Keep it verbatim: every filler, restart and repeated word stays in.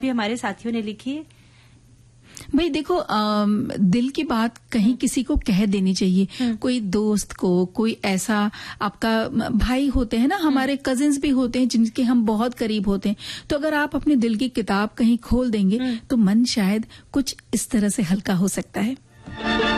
भी हमारे साथियों ने लिखी है। भाई देखो, आ, दिल की बात कहीं किसी को कह देनी चाहिए, कोई दोस्त को, कोई ऐसा आपका भाई होते हैं ना, हमारे कजिन्स भी होते हैं जिनके हम बहुत करीब होते हैं, तो अगर आप अपने दिल की किताब कहीं खोल देंगे तो मन शायद कुछ इस तरह से हल्का हो सकता है।